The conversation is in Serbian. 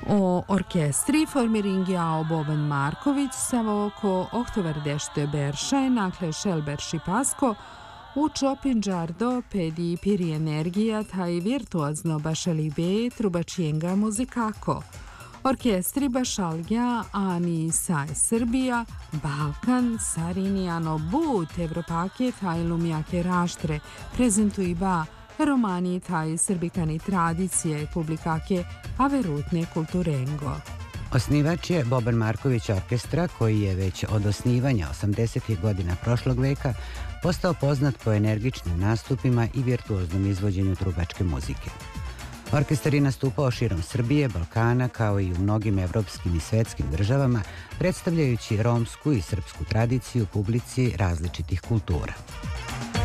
O orkestri formiringi ao Boban Marković Savoko Ohtoverdeste Beršaj nakle Šelber Šipasko u Čopinđardo pedi piri energija taj virtuozno bašalibe trubačijenga muzikako. Orkestri Bašalja, Ani Saj Srbija, Balkan, Sarinijano But, Evropake taj lumjake raštre, prezentuiba romani taj srbikani tradicije, publikake averutne kulturengo. Osnivač je Boban Marković orkestra koji je već od osnivanja 80. godina prošlog veka postao poznat po energičnim nastupima i virtuoznom izvođenju trubačke muzike. Orkestar je nastupao širom Srbije, Balkana, kao i u mnogim evropskim i svetskim državama, predstavljajući romsku i srpsku tradiciju publici različitih kultura.